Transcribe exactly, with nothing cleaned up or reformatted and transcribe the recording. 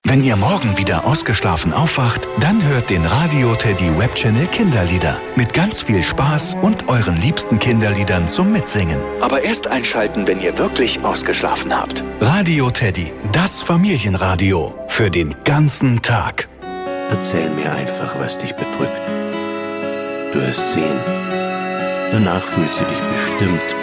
Wenn ihr morgen wieder ausgeschlafen aufwacht, dann hört den Radio Teddy Webchannel Kinderlieder. Mit ganz viel Spaß und euren liebsten Kinderliedern zum Mitsingen. Aber erst einschalten, wenn ihr wirklich ausgeschlafen habt. Radio Teddy, das Familienradio. Für den ganzen Tag. Erzähl mir einfach, was dich bedrückt. Du wirst sehen. Danach fühlst du dich bestimmt